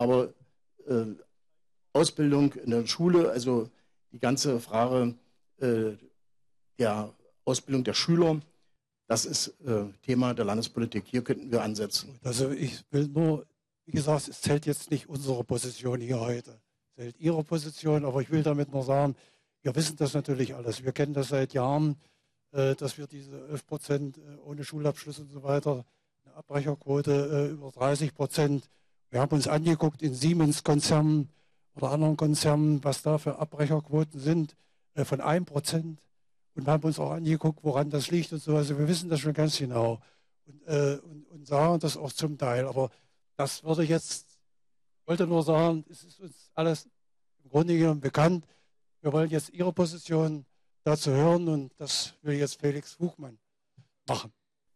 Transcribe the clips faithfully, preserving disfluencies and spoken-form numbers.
aber äh, Ausbildung in der Schule, also die ganze Frage äh, der Ausbildung der Schüler, das ist äh, Thema der Landespolitik. Hier könnten wir ansetzen. Also ich will nur, wie gesagt, es zählt jetzt nicht unsere Position hier heute. Es zählt Ihre Position, aber ich will damit nur sagen, wir wissen das natürlich alles. Wir kennen das seit Jahren, äh, dass wir diese elf Prozent ohne Schulabschluss und so weiter, eine Abbrecherquote äh, über dreißig Prozent. Wir haben uns angeguckt in Siemens-Konzernen oder anderen Konzernen, was da für Abbrecherquoten sind, äh, von einem Prozent. Und wir haben uns auch angeguckt, woran das liegt und so. Also wir wissen das schon ganz genau und, äh, und, und sagen das auch zum Teil. Aber das würde jetzt, ich wollte nur sagen, es ist uns alles im Grunde genommen bekannt. Wir wollen jetzt Ihre Position dazu hören und das will jetzt Felix Fuchmann machen.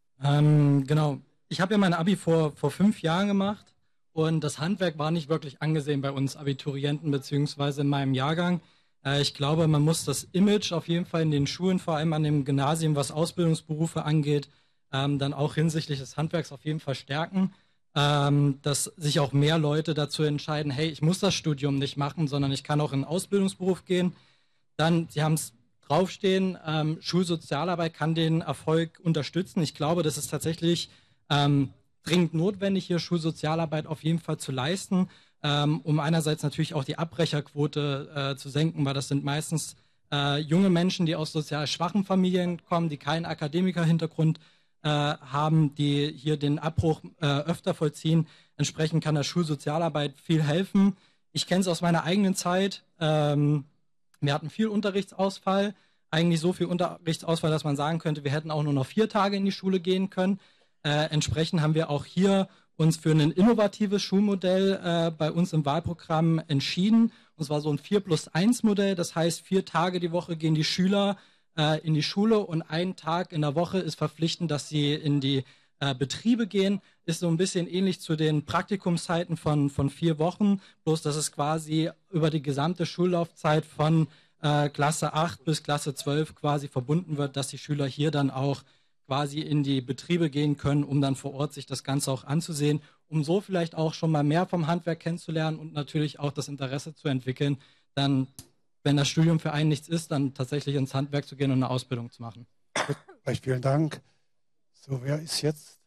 Ähm, genau. Ich habe ja mein Abi vor, vor fünf Jahren gemacht und das Handwerk war nicht wirklich angesehen bei uns Abiturienten beziehungsweise in meinem Jahrgang. Äh, ich glaube, man muss das Image auf jeden Fall in den Schulen, vor allem an dem Gymnasium, was Ausbildungsberufe angeht, ähm, dann auch hinsichtlich des Handwerks auf jeden Fall stärken, ähm, dass sich auch mehr Leute dazu entscheiden, hey, ich muss das Studium nicht machen, sondern ich kann auch in einen Ausbildungsberuf gehen. Dann, Sie haben es draufstehen, ähm, Schulsozialarbeit kann den Erfolg unterstützen. Ich glaube, das ist tatsächlich ähm, dringend notwendig, hier Schulsozialarbeit auf jeden Fall zu leisten, ähm, um einerseits natürlich auch die Abbrecherquote äh, zu senken, weil das sind meistens äh, junge Menschen, die aus sozial schwachen Familien kommen, die keinen Akademikerhintergrund äh, haben, die hier den Abbruch äh, öfter vollziehen. Entsprechend kann der Schulsozialarbeit viel helfen. Ich kenne es aus meiner eigenen Zeit. Ähm, Wir hatten viel Unterrichtsausfall, eigentlich so viel Unterrichtsausfall, dass man sagen könnte, wir hätten auch nur noch vier Tage in die Schule gehen können. Äh, entsprechend haben wir auch hier uns für ein innovatives Schulmodell äh, bei uns im Wahlprogramm entschieden. Und zwar so ein vier plus eins Modell, das heißt, vier Tage die Woche gehen die Schüler äh, in die Schule und ein Tag in der Woche ist verpflichtend, dass sie in die äh, Betriebe gehen. Ist so ein bisschen ähnlich zu den Praktikumszeiten von, von vier Wochen, bloß dass es quasi über die gesamte Schullaufzeit von äh, Klasse acht bis Klasse zwölf quasi verbunden wird, dass die Schüler hier dann auch quasi in die Betriebe gehen können, um dann vor Ort sich das Ganze auch anzusehen, um so vielleicht auch schon mal mehr vom Handwerk kennenzulernen und natürlich auch das Interesse zu entwickeln, dann, wenn das Studium für einen nichts ist, dann tatsächlich ins Handwerk zu gehen und eine Ausbildung zu machen. Recht vielen Dank. So, wer ist jetzt?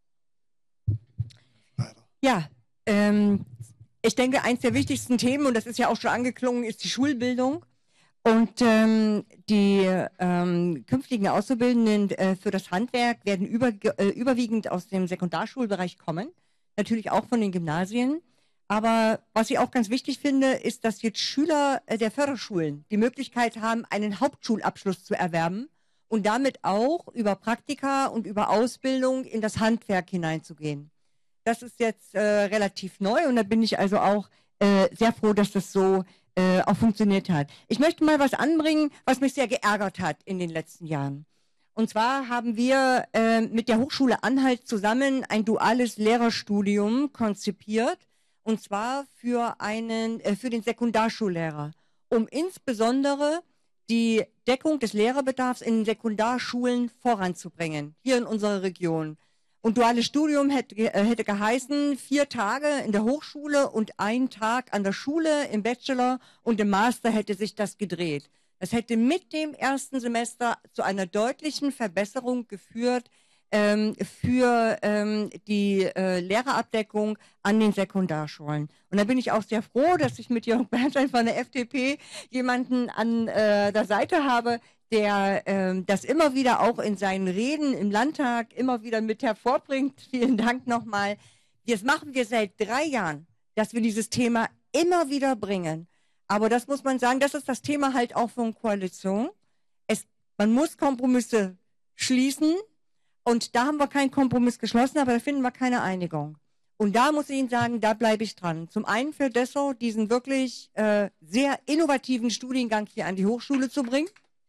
Ja, ähm, ich denke, eins der wichtigsten Themen, und das ist ja auch schon angeklungen, ist die Schulbildung. Und ähm, die ähm, künftigen Auszubildenden äh, für das Handwerk werden über, äh, überwiegend aus dem Sekundarschulbereich kommen, natürlich auch von den Gymnasien. Aber was ich auch ganz wichtig finde, ist, dass jetzt Schüler äh, der Förderschulen die Möglichkeit haben, einen Hauptschulabschluss zu erwerben und damit auch über Praktika und über Ausbildung in das Handwerk hineinzugehen. Das ist jetzt äh, relativ neu und da bin ich also auch äh, sehr froh, dass das so äh, auch funktioniert hat. Ich möchte mal was anbringen, was mich sehr geärgert hat in den letzten Jahren. Und zwar haben wir äh, mit der Hochschule Anhalt zusammen ein duales Lehrerstudium konzipiert, und zwar für einen äh, für den Sekundarschullehrer, um insbesondere die Deckung des Lehrerbedarfs in den Sekundarschulen voranzubringen, hier in unserer Region. Und duales Studium hätte, äh, hätte geheißen, vier Tage in der Hochschule und ein Tag an der Schule im Bachelor, und im Master hätte sich das gedreht. Das hätte mit dem ersten Semester zu einer deutlichen Verbesserung geführt ähm, für ähm, die äh, Lehrerabdeckung an den Sekundarschulen. Und da bin ich auch sehr froh, dass ich mit Jörg Bernstein von der F D P jemanden an äh, der Seite habe, der ähm, das immer wieder auch in seinen Reden im Landtag immer wieder mit hervorbringt. Vielen Dank nochmal. Das machen wir seit drei Jahren, dass wir dieses Thema immer wieder bringen. Aber das muss man sagen, das ist das Thema halt auch von Koalition. Es, man muss Kompromisse schließen und da haben wir keinen Kompromiss geschlossen, aber da finden wir keine Einigung. Und da muss ich Ihnen sagen, da bleibe ich dran. Zum einen für Dessau diesen wirklich äh, sehr innovativen Studiengang hier an die Hochschule zu bringen.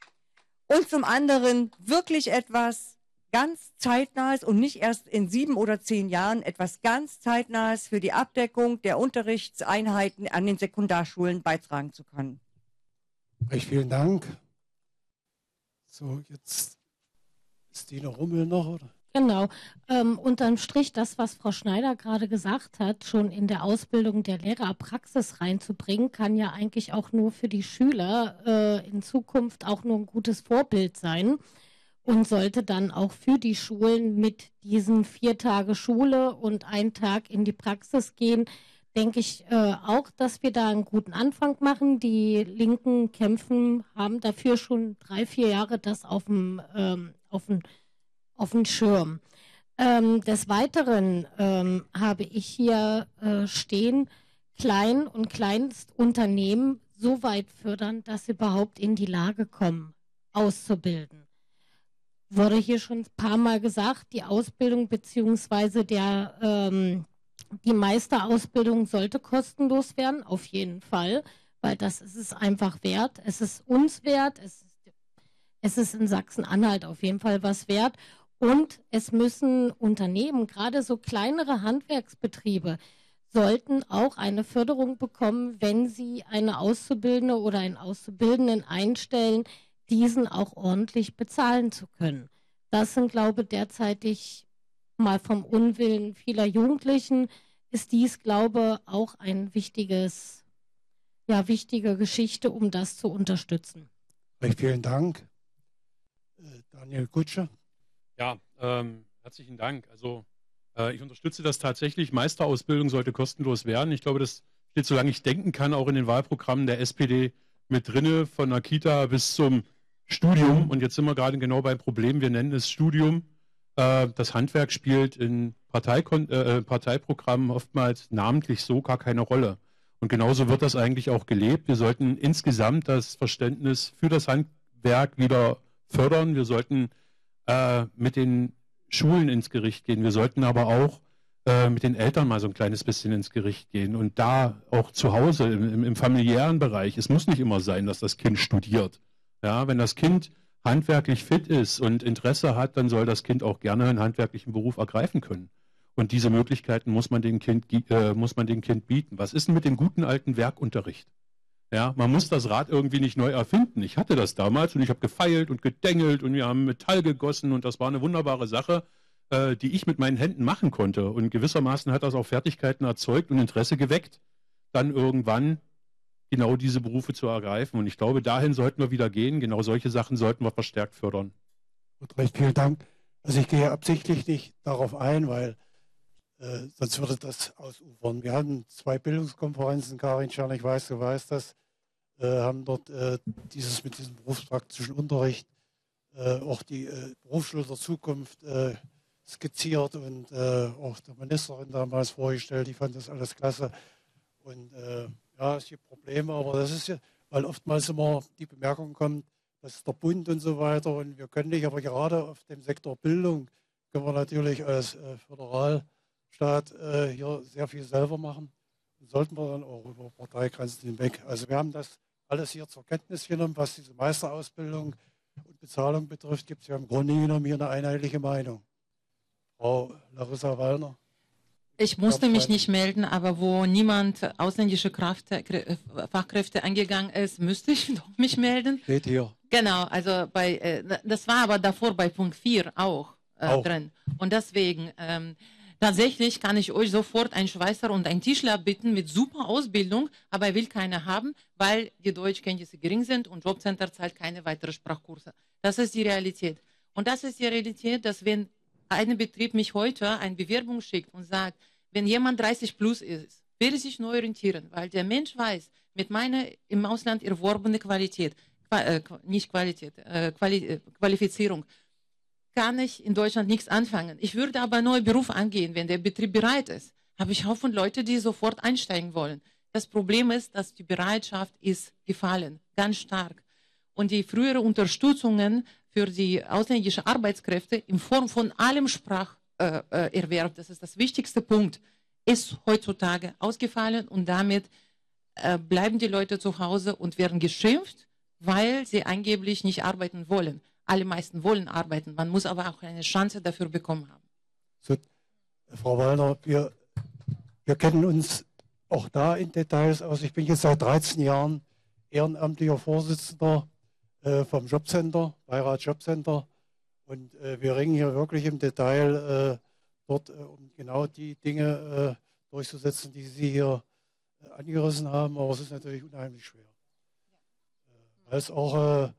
Und zum anderen wirklich etwas ganz Zeitnahes und nicht erst in sieben oder zehn Jahren, etwas ganz Zeitnahes für die Abdeckung der Unterrichtseinheiten an den Sekundarschulen beitragen zu können. Recht vielen Dank. So, jetzt ist Dina Rummel noch, oder? Genau. Ähm, unterm Strich das, was Frau Schneider gerade gesagt hat, schon in der Ausbildung der Lehrer Praxis reinzubringen, kann ja eigentlich auch nur für die Schüler äh, in Zukunft auch nur ein gutes Vorbild sein und sollte dann auch für die Schulen mit diesen vier Tage Schule und ein Tag in die Praxis gehen, denke ich äh, auch, dass wir da einen guten Anfang machen. Die Linken kämpfen, haben dafür schon drei, vier Jahre das auf dem ähm, auf dem auf dem Schirm. Ähm, des Weiteren ähm, habe ich hier äh, stehen, Klein- und Kleinstunternehmen so weit fördern, dass sie überhaupt in die Lage kommen, auszubilden. Wurde hier schon ein paar Mal gesagt, die Ausbildung bzw. der ähm, die Meisterausbildung sollte kostenlos werden, auf jeden Fall, weil das ist es einfach wert. Es ist uns wert, es ist, es ist in Sachsen-Anhalt auf jeden Fall was wert. Und es müssen Unternehmen, gerade so kleinere Handwerksbetriebe, sollten auch eine Förderung bekommen, wenn sie eine Auszubildende oder einen Auszubildenden einstellen, diesen auch ordentlich bezahlen zu können. Das sind, glaube ich, derzeitig mal vom Unwillen vieler Jugendlichen, ist dies, glaube ich, auch ein wichtiges, ja, wichtige Geschichte, um das zu unterstützen. Recht vielen Dank. Daniel Kutscher. Ja, ähm, herzlichen Dank. Also äh, ich unterstütze das tatsächlich. Meisterausbildung sollte kostenlos werden. Ich glaube, das steht, solange ich denken kann, auch in den Wahlprogrammen der S P D mit drinne, von der Kita bis zum Studium. Und jetzt sind wir gerade genau beim Problem. Wir nennen es Studium. Äh, das Handwerk spielt in Parteikon äh, Parteiprogrammen oftmals namentlich so gar keine Rolle. Und genauso wird das eigentlich auch gelebt. Wir sollten insgesamt das Verständnis für das Handwerk wieder fördern. Wir sollten mit den Schulen ins Gericht gehen. Wir sollten aber auch äh, mit den Eltern mal so ein kleines bisschen ins Gericht gehen und da auch zu Hause im, im, im familiären Bereich. Es muss nicht immer sein, dass das Kind studiert. Ja, wenn das Kind handwerklich fit ist und Interesse hat, dann soll das Kind auch gerne einen handwerklichen Beruf ergreifen können. Und diese Möglichkeiten muss man dem Kind, äh, muss man dem Kind bieten. Was ist denn mit dem guten alten Werkunterricht? Ja, man muss das Rad irgendwie nicht neu erfinden. Ich hatte das damals und ich habe gefeilt und gedengelt und wir haben Metall gegossen und das war eine wunderbare Sache, äh, die ich mit meinen Händen machen konnte. Und gewissermaßen hat das auch Fertigkeiten erzeugt und Interesse geweckt, dann irgendwann genau diese Berufe zu ergreifen. Und ich glaube, dahin sollten wir wieder gehen. Genau solche Sachen sollten wir verstärkt fördern. Gut, recht vielen Dank. Also ich gehe absichtlich nicht darauf ein, weil äh, sonst würde das ausufern. Wir hatten zwei Bildungskonferenzen, Karin Schern, ich weiß, du weißt das, äh, haben dort äh, dieses mit diesem berufspraktischen Unterricht äh, auch die äh, Berufsschule der Zukunft äh, skizziert und äh, auch der Ministerin damals vorgestellt. Ich fand das alles klasse. Und äh, ja, es gibt Probleme, aber das ist ja, weil oftmals immer die Bemerkung kommt, das ist der Bund und so weiter und wir können nicht, aber gerade auf dem Sektor Bildung können wir natürlich als äh, Föderalstaat äh, hier sehr viel selber machen und sollten wir dann auch über Parteigrenzen hinweg. Also wir haben das alles hier zur Kenntnis genommen, was diese Meisterausbildung und Bezahlung betrifft, gibt es ja im Grunde genommen hier eine einheitliche Meinung. Frau Larissa Wallner. Ich musste mich nicht melden, aber wo niemand ausländische Kraft, Fachkräfte angegangen ist, müsste ich doch mich melden. Steht hier. Genau, also bei, äh, das war aber davor bei Punkt vier auch, äh, auch. drin. Und deswegen, ähm, tatsächlich kann ich euch sofort einen Schweißer und einen Tischler bitten mit super Ausbildung, aber er will keine haben, weil die Deutschkenntnisse gering sind und Jobcenter zahlt keine weiteren Sprachkurse. Das ist die Realität. Und das ist die Realität, dass wenn ein Betrieb mich heute eine Bewerbung schickt und sagt, wenn jemand dreißig plus ist, will ich sich neu orientieren, weil der Mensch weiß, mit meiner im Ausland erworbene Qualität, Qua äh, nicht Qualität, äh, Quali äh, Qualifizierung, kann ich in Deutschland nichts anfangen. Ich würde aber einen neuen Beruf angehen, wenn der Betrieb bereit ist. Habe ich Haufen Leute, die sofort einsteigen wollen. Das Problem ist, dass die Bereitschaft ist gefallen, ganz stark. Und die frühere Unterstützungen für die ausländischen Arbeitskräfte in Form von allem Spracherwerb, äh, das ist das wichtigste Punkt, ist heutzutage ausgefallen und damit äh, bleiben die Leute zu Hause und werden geschimpft, weil sie angeblich nicht arbeiten wollen. Alle meisten wollen arbeiten, man muss aber auch eine Chance dafür bekommen haben. So, Frau Wallner, wir, wir kennen uns auch da in Details aus. Ich bin jetzt seit dreizehn Jahren ehrenamtlicher Vorsitzender vom Jobcenter, Beirat Jobcenter. Und äh, wir ringen hier wirklich im Detail äh, dort, äh, um genau die Dinge äh, durchzusetzen, die Sie hier äh, angerissen haben. Aber es ist natürlich unheimlich schwer. Äh, weil es auch äh,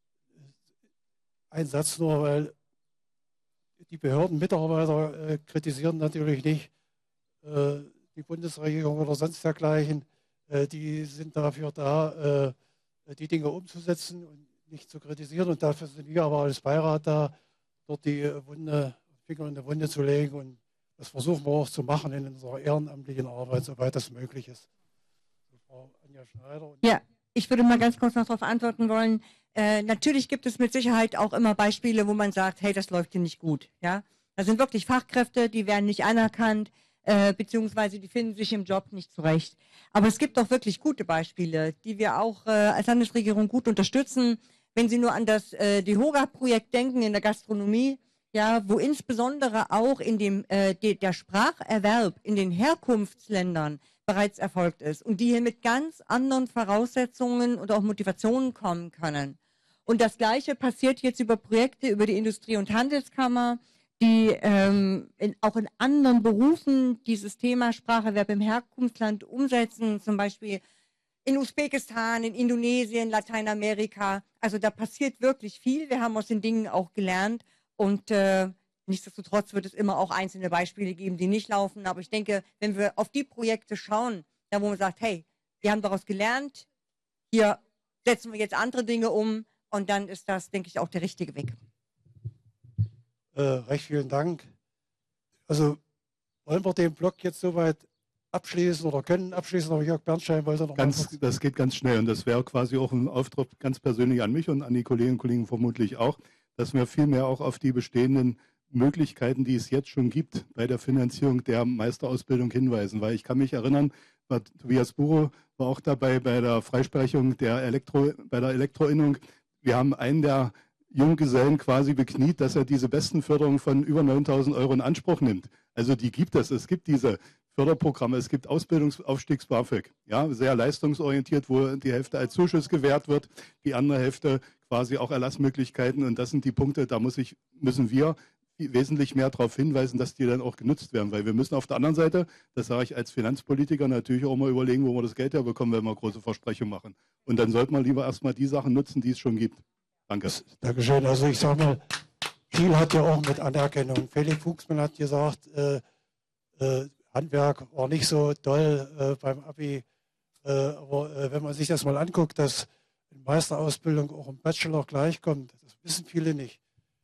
ein Satz nur, weil die Behördenmitarbeiter äh, kritisieren natürlich nicht äh, die Bundesregierung oder sonst dergleichen. Äh, die sind dafür da, äh, die Dinge umzusetzen und nicht zu kritisieren. Und dafür sind wir aber als Beirat da, dort die Wunde, Finger in die Wunde zu legen. Und das versuchen wir auch zu machen in unserer ehrenamtlichen Arbeit, soweit das möglich ist. Frau Anja Schneider. Ja, ich würde mal ganz kurz noch darauf antworten wollen. Äh, natürlich gibt es mit Sicherheit auch immer Beispiele, wo man sagt, hey, das läuft hier nicht gut. Ja, da sind wirklich Fachkräfte, die werden nicht anerkannt, äh, beziehungsweise die finden sich im Job nicht zurecht. Aber es gibt auch wirklich gute Beispiele, die wir auch äh, als Landesregierung gut unterstützen. Wenn Sie nur an das äh, DEHOGA-Projekt denken in der Gastronomie, ja, wo insbesondere auch in dem äh, de, der Spracherwerb in den Herkunftsländern bereits erfolgt ist und die hier mit ganz anderen Voraussetzungen und auch Motivationen kommen können. Und das Gleiche passiert jetzt über Projekte über die Industrie- und Handelskammer, die ähm, in, auch in anderen Berufen dieses Thema Spracherwerb im Herkunftsland umsetzen, zum Beispiel in Usbekistan, in Indonesien, Lateinamerika. Also da passiert wirklich viel. Wir haben aus den Dingen auch gelernt und äh, nichtsdestotrotz wird es immer auch einzelne Beispiele geben, die nicht laufen. Aber ich denke, wenn wir auf die Projekte schauen, da wo man sagt, hey, wir haben daraus gelernt, hier setzen wir jetzt andere Dinge um und dann ist das, denke ich, auch der richtige Weg. Äh, recht vielen Dank. Also wollen wir den Block jetzt soweit abschließen oder können abschließen, aber Jörg Bernstein wollte noch ganz, mal Das geht ganz schnell und das wäre quasi auch ein Auftrag ganz persönlich an mich und an die Kolleginnen und Kollegen vermutlich auch, dass wir vielmehr auch auf die bestehenden Möglichkeiten, die es jetzt schon gibt, bei der Finanzierung der Meisterausbildung hinweisen. Weil ich kann mich erinnern, Tobias Buro war auch dabei bei der Freisprechung der Elektro, bei der Elektroinnung. Wir haben einen der Junggesellen quasi bekniet, dass er diese Bestenförderung von über neuntausend Euro in Anspruch nimmt. Also die gibt es. Es gibt diese Förderprogramme, es gibt Ausbildungsaufstiegs-BAföG, ja, sehr leistungsorientiert, wo die Hälfte als Zuschuss gewährt wird, die andere Hälfte quasi auch Erlassmöglichkeiten. Und das sind die Punkte, da muss ich, müssen wir wesentlich mehr darauf hinweisen, dass die dann auch genutzt werden. Weil wir müssen auf der anderen Seite, das sage ich als Finanzpolitiker, natürlich auch mal überlegen, wo wir das Geld herbekommen, wenn wir große Versprechungen machen. Und dann sollte man lieber erstmal die Sachen nutzen, die es schon gibt. Danke. Dankeschön. Also ich sage mal, viel hat ja auch mit Anerkennung. Felix Fuchsmann hat gesagt, äh, äh, Handwerk war nicht so toll äh, beim Abi. Äh, aber äh, wenn man sich das mal anguckt, dass in Meisterausbildung auch im Bachelor gleichkommt, das wissen viele nicht.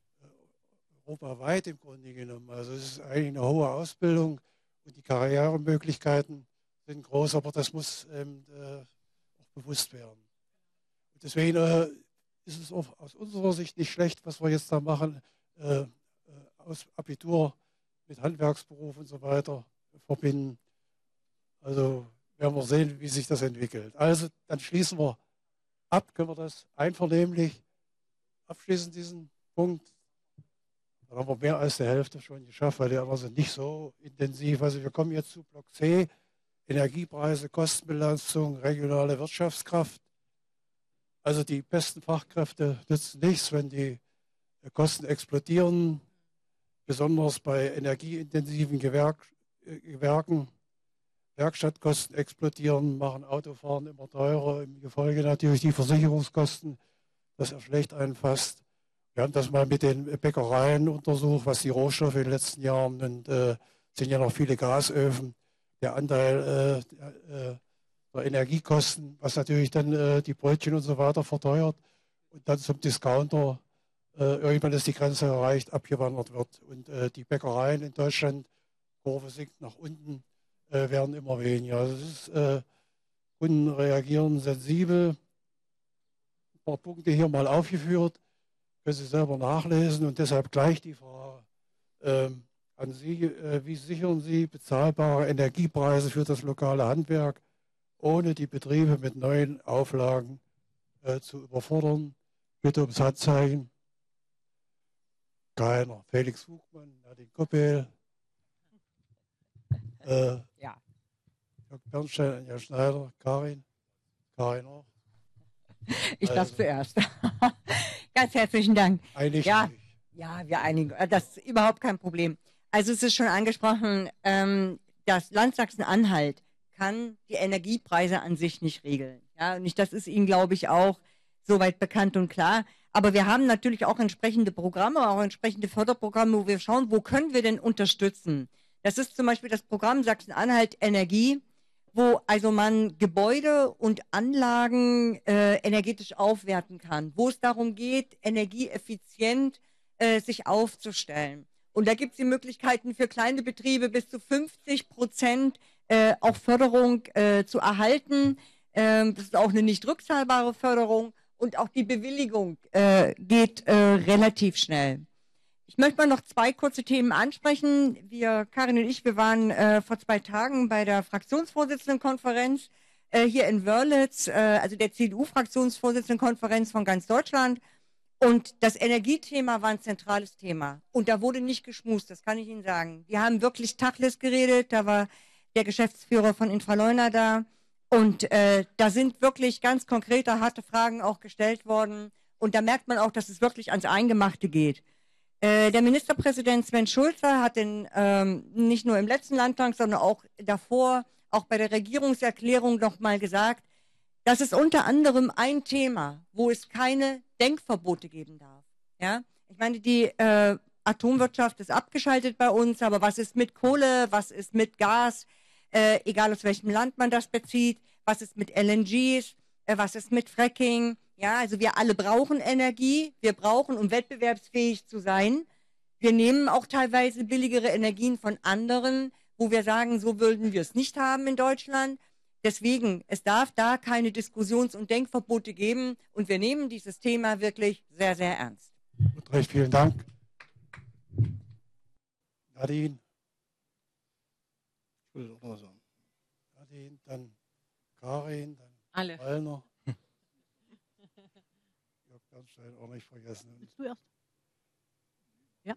Äh, europaweit im Grunde genommen. Also es ist eigentlich eine hohe Ausbildung und die Karrieremöglichkeiten sind groß, aber das muss ähm, äh, auch bewusst werden. Und deswegen äh, ist es auch aus unserer Sicht nicht schlecht, was wir jetzt da machen, äh, äh, aus Abitur mit Handwerksberuf und so weiter verbinden. Also werden wir sehen, wie sich das entwickelt. Also dann schließen wir ab, können wir das einvernehmlich abschließen, diesen Punkt. Dann haben wir mehr als die Hälfte schon geschafft, weil die anderen sind nicht so intensiv. Also wir kommen jetzt zu Block C, Energiepreise, Kostenbelastung, regionale Wirtschaftskraft. Also die besten Fachkräfte nützen nichts, wenn die Kosten explodieren, besonders bei energieintensiven Gewerk, äh, Gewerken. Werkstattkosten explodieren, machen Autofahren immer teurer, im Gefolge natürlich die Versicherungskosten, das erschlägt einen fast. Wir haben das mal mit den Bäckereien untersucht, was die Rohstoffe in den letzten Jahren und äh, sind ja noch viele Gasöfen. Der Anteil äh, der, äh, der Energiekosten, was natürlich dann äh, die Brötchen und so weiter verteuert und dann zum Discounter äh, irgendwann ist die Grenze erreicht, abgewandert wird. Und äh, die Bäckereien in Deutschland, Kurve sinkt nach unten, äh, werden immer weniger. Also es ist, äh, Kunden reagieren sensibel. Ein paar Punkte hier mal aufgeführt, können Sie selber nachlesen und deshalb gleich die Frage äh, an Sie, äh, wie sichern Sie bezahlbare Energiepreise für das lokale Handwerk, ohne die Betriebe mit neuen Auflagen äh, zu überfordern? Bitte ums Handzeichen. Keiner. Felix Fuchmann, Nadine Koppel, äh, Ja. Jörg Bernstein, Anja Schneider, Karin, Karin auch. Ich darf Also, zuerst. Ganz herzlichen Dank. Einig Ja. nicht. Ja, wir einigen. Das ist überhaupt kein Problem. Also es ist schon angesprochen, ähm, das Land Sachsen-Anhalt kann die Energiepreise an sich nicht regeln. Ja, und ich, das ist Ihnen, glaube ich, auch soweit bekannt und klar. Aber wir haben natürlich auch entsprechende Programme, auch entsprechende Förderprogramme, wo wir schauen, wo können wir denn unterstützen. Das ist zum Beispiel das Programm Sachsen-Anhalt Energie, wo also man Gebäude und Anlagen äh, energetisch aufwerten kann, wo es darum geht, energieeffizient äh, sich aufzustellen. Und da gibt es die Möglichkeiten für kleine Betriebe bis zu fünfzig Prozent äh, auch Förderung äh, zu erhalten. Ähm, das ist auch eine nicht rückzahlbare Förderung und auch die Bewilligung äh, geht äh, relativ schnell. Ich möchte mal noch zwei kurze Themen ansprechen. Wir, Karin und ich, wir waren äh, vor zwei Tagen bei der Fraktionsvorsitzendenkonferenz äh, hier in Wörlitz, äh, also der C D U-Fraktionsvorsitzendenkonferenz von ganz Deutschland. Und das Energiethema war ein zentrales Thema. Und da wurde nicht geschmust, das kann ich Ihnen sagen. Wir haben wirklich Tacheles geredet, da war der Geschäftsführer von Infraleuna da. Und äh, da sind wirklich ganz konkrete, harte Fragen auch gestellt worden. Und da merkt man auch, dass es wirklich ans Eingemachte geht. Äh, der Ministerpräsident Sven Schulze hat in, ähm, nicht nur im letzten Landtag, sondern auch davor, auch bei der Regierungserklärung noch mal gesagt, das ist unter anderem ein Thema, wo es keine Denkverbote geben darf. Ja? Ich meine, die äh, Atomwirtschaft ist abgeschaltet bei uns, aber was ist mit Kohle, was ist mit Gas, äh, egal aus welchem Land man das bezieht, was ist mit L N Gs, äh, was ist mit Fracking. Ja, also wir alle brauchen Energie, wir brauchen, um wettbewerbsfähig zu sein. Wir nehmen auch teilweise billigere Energien von anderen, wo wir sagen, so würden wir es nicht haben in Deutschland. Deswegen, es darf da keine Diskussions- und Denkverbote geben und wir nehmen dieses Thema wirklich sehr, sehr ernst. Recht, vielen Dank. Nadine. Ich will auch noch sagen. Nadine, dann Karin, dann Alle. Wallner. Jörg Bernstein auch nicht vergessen. Willst du erst? Ja.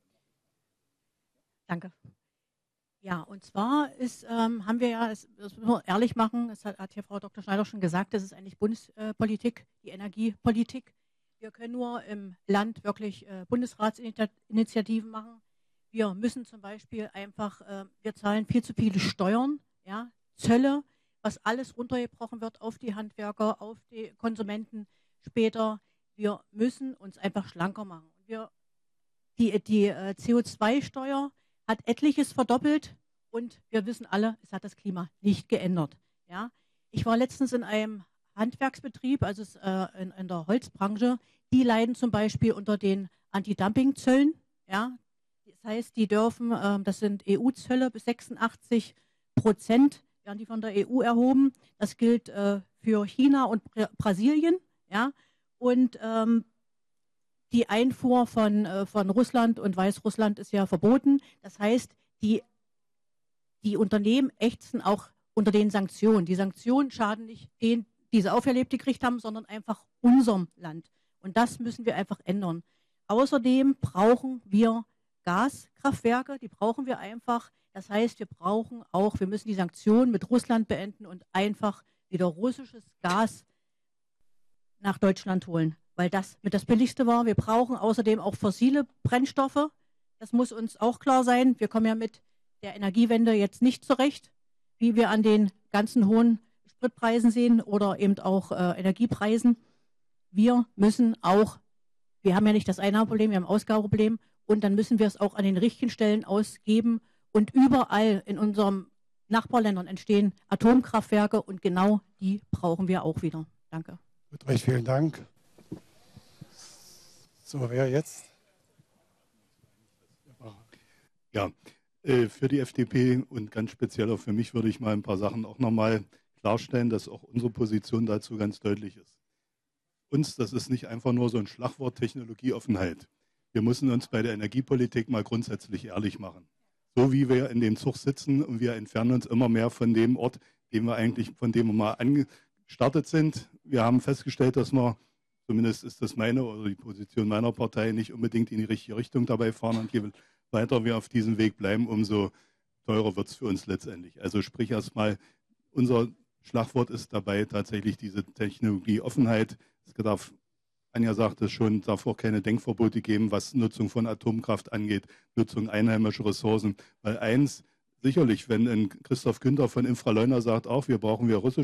Danke. Ja, und zwar ist, ähm, haben wir ja, das müssen wir ehrlich machen, das hat, hat hier Frau Doktor Schneider schon gesagt, das ist eigentlich Bundespolitik, die Energiepolitik. Wir können nur im Land wirklich äh, Bundesratsinitiativen machen. Wir müssen zum Beispiel einfach, äh, wir zahlen viel zu viele Steuern, ja, Zölle, was alles runtergebrochen wird auf die Handwerker, auf die Konsumenten später. Wir müssen uns einfach schlanker machen. Wir, die die äh, C O zwei Steuer hat etliches verdoppelt und wir wissen alle, es hat das Klima nicht geändert. Ja? Ich war letztens in einem Handwerksbetrieb, also äh, in, in der Holzbranche, die leiden zum Beispiel unter den Anti-Dumping-Zöllen. Ja? Das heißt, die dürfen, äh, das sind E U-Zölle bis sechsundachtzig Prozent, werden die von der E U erhoben. Das gilt äh, für China und Bra Brasilien. Ja? Und ähm, die Einfuhr von, äh, von Russland und Weißrussland ist ja verboten. Das heißt, die, die Unternehmen ächzen auch unter den Sanktionen. Die Sanktionen schaden nicht denen, die sie auferlebt gekriegt haben, sondern einfach unserem Land. Und das müssen wir einfach ändern. Außerdem brauchen wir Gaskraftwerke, die brauchen wir einfach. Das heißt, wir brauchen auch, wir müssen die Sanktionen mit Russland beenden und einfach wieder russisches Gas nach Deutschland holen, weil das mit das Billigste war. Wir brauchen außerdem auch fossile Brennstoffe. Das muss uns auch klar sein. Wir kommen ja mit der Energiewende jetzt nicht zurecht, wie wir an den ganzen hohen Spritpreisen sehen oder eben auch äh, Energiepreisen. Wir müssen auch, wir haben ja nicht das Einnahmeproblem, wir haben ein Ausgabeproblem und dann müssen wir es auch an den richtigen Stellen ausgeben. Und überall in unseren Nachbarländern entstehen Atomkraftwerke und genau die brauchen wir auch wieder. Danke. Gut, recht vielen Dank. So, wer jetzt? Ja, äh, für die F D P und ganz speziell auch für mich würde ich mal ein paar Sachen auch nochmal klarstellen, dass auch unsere Position dazu ganz deutlich ist. Uns, das ist nicht einfach nur so ein Schlagwort Technologieoffenheit. Wir müssen uns bei der Energiepolitik mal grundsätzlich ehrlich machen. So wie wir in dem Zug sitzen und wir entfernen uns immer mehr von dem Ort, den wir eigentlich, von dem wir mal angestartet sind. Wir haben festgestellt, dass wir, zumindest ist das meine oder die Position meiner Partei, nicht unbedingt in die richtige Richtung dabei fahren. Und je weiter wir auf diesem Weg bleiben, umso teurer wird es für uns letztendlich. Also sprich erstmal, unser Schlagwort ist dabei tatsächlich diese Technologieoffenheit. Es darf Anja sagte es schon, darf auch keine Denkverbote geben, was Nutzung von Atomkraft angeht, Nutzung einheimischer Ressourcen. Weil eins, sicherlich, wenn ein Christoph Günther von Infraleuna sagt, auch wir brauchen wir russische